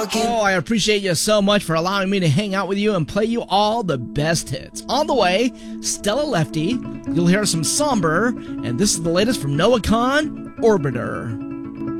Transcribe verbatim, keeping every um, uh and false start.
Oh, I appreciate you so much for allowing me to hang out with you and play you all the best hits. On the way, Stella Lefty, you'll hear some Somber, and this is the latest from Noah Kahan, Orbiter.